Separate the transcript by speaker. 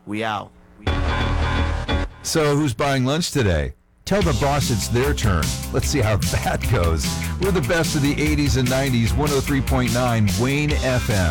Speaker 1: We out.
Speaker 2: So who's buying lunch today? Tell the boss it's their turn. Let's see how that goes. We're the best of the 80s and 90s, 103.9 Wayne FM.